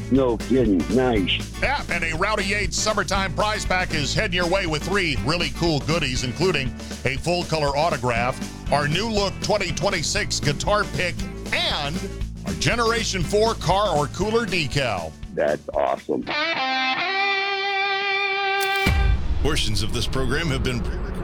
No kidding. Nice. Yeah, and a Rowdy Yates summertime prize pack is heading your way with 3 really cool goodies, including a full-color autograph, our new look 2026 guitar pick, and our Generation 4 car or cooler decal. That's awesome. Portions of this program have been